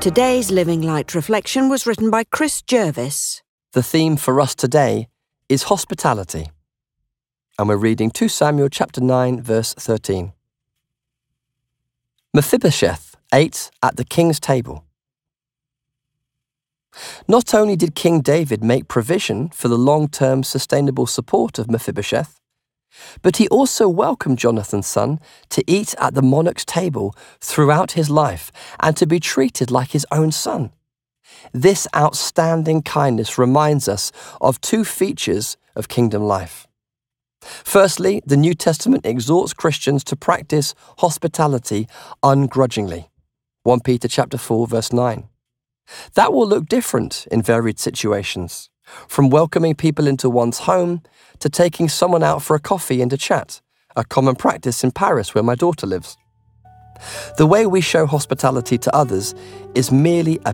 Today's Living Light reflection was written by Chris Jervis. The theme for us today is hospitality. And we're reading 2 Samuel chapter 9, verse 13. Mephibosheth ate at the king's table. Not only did King David make provision for the long-term sustainable support of Mephibosheth, but he also welcomed Jonathan's son to eat at the monarch's table throughout his life and to be treated like his own son. This outstanding kindness reminds us of two features of kingdom life. Firstly, the New Testament exhorts Christians to practice hospitality ungrudgingly. 1 Peter chapter 4, verse 9. That will look different in varied situations, from welcoming people into one's home to taking someone out for a coffee and a chat, a common practice in Paris where my daughter lives. The way we show hospitality to others is merely a